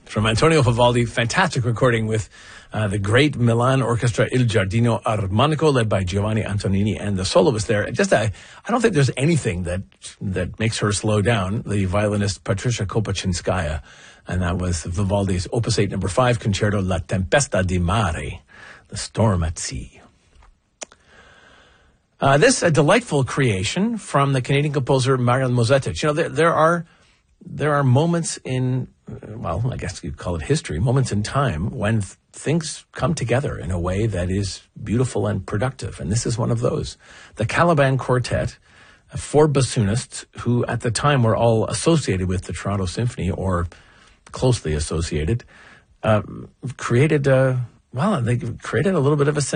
from Antonio Vivaldi. Fantastic recording with the great Milan Orchestra Il Giardino Armonico, led by Giovanni Antonini, and the soloist there. I don't think there's anything that makes her slow down. The violinist Patricia Kopachinskaya, and that was Vivaldi's Opus 8, number 5, Concerto La Tempesta di Mare, the storm at sea. This a delightful creation from the Canadian composer Marian Mozetic. You know, there are moments in, well, I guess you'd call it history, moments in time when things come together in a way that is beautiful and productive. And this is one of those. The Caliban Quartet, 4 bassoonists who at the time were all associated with the Toronto Symphony or closely associated, created a little bit of a